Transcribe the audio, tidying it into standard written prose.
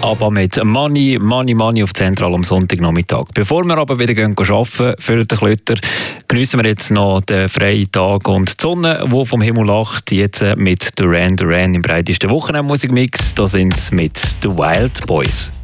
aber mit Money, Money, Money auf Zentral am Sonntagnachmittag. Bevor wir aber wieder arbeiten, für den Klötter, geniessen wir jetzt noch den freien Tag und die Sonne, die vom Himmel lacht. Jetzt mit Duran Duran im breitesten Wochenendmusikmix. Da sind sie mit The Wild Boys.